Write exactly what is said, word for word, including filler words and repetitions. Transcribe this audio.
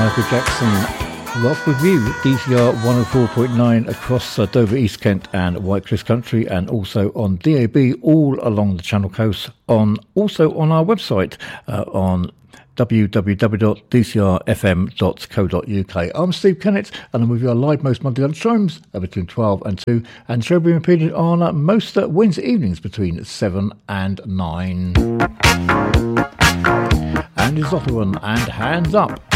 Michael Jackson. Rock with you, D C R one oh four point nine across uh, Dover, East Kent and White Cliffs Country, and also on D A B all along the Channel Coast, on also on our website uh, on w w w dot d c r f m dot co dot u k. I'm Steve Kennett, and I'm with you live most Monday lunchtimes uh, between twelve and two, and show being repeated on uh, most uh, Wednesday evenings between seven and nine. And is Otterman and Hands Up.